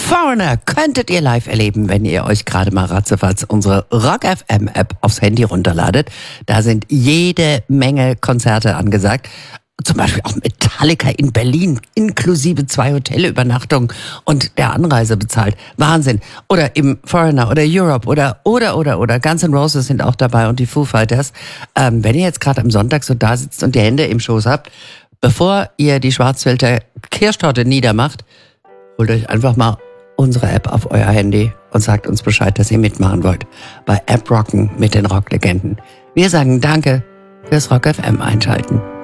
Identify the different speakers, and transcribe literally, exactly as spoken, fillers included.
Speaker 1: Foreigner könntet ihr live erleben, wenn ihr euch gerade mal ratzefatz unsere Rock F M App aufs Handy runterladet. Da sind jede Menge Konzerte angesagt. Zum Beispiel auch Metallica in Berlin, inklusive zwei Hotelübernachtungen und der Anreise bezahlt. Wahnsinn. Oder im Foreigner oder Europe oder, oder, oder, oder. Guns N' Roses sind auch dabei und die Foo Fighters. Ähm, wenn ihr jetzt gerade am Sonntag so da sitzt und die Hände im Schoß habt, bevor ihr die Schwarzwälder Kirschtorte niedermacht, holt euch einfach mal unsere App auf euer Handy und sagt uns Bescheid, dass ihr mitmachen wollt. Bei App Rocken mit den Rocklegenden. Wir sagen Danke fürs Rock F M einschalten.